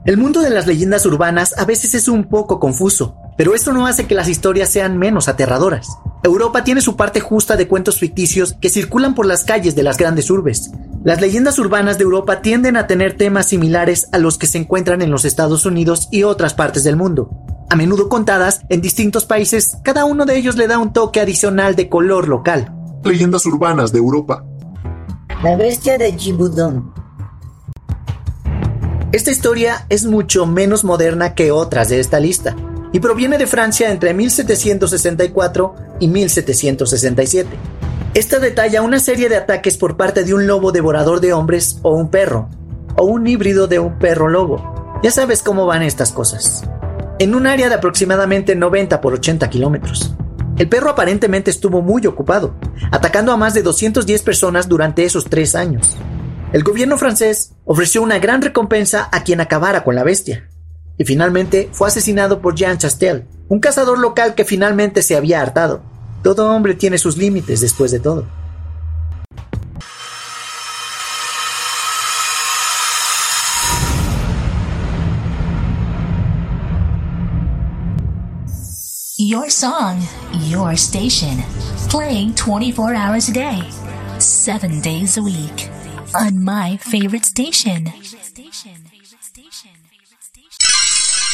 El mundo de las leyendas urbanas a veces es un poco confuso, pero esto no hace que las historias sean menos aterradoras. Europa tiene su parte justa de cuentos ficticios que circulan por las calles de las grandes urbes. Las leyendas urbanas de Europa tienden a tener temas similares a los que se encuentran en los Estados Unidos y otras partes del mundo. A menudo contadas en distintos países, cada uno de ellos le da un toque adicional de color local. Leyendas urbanas de Europa. La bestia de Giboudon. Esta historia es mucho menos moderna que otras de esta lista y proviene de Francia entre 1764 y 1767. Esta detalla una serie de ataques por parte de un lobo devorador de hombres o un perro, o un híbrido de un perro lobo. Ya sabes cómo van estas cosas. En un área de aproximadamente 90 por 80 kilómetros. El perro aparentemente estuvo muy ocupado, atacando a más de 210 personas durante esos 3 años. El gobierno francés ofreció una gran recompensa a quien acabara con la bestia. Y finalmente fue asesinado por Jean Chastel, un cazador local que finalmente se había hartado. Todo hombre tiene sus límites después de todo. Your song, your station. Playing 24 hours a day, 7 days a week. On my favorite station.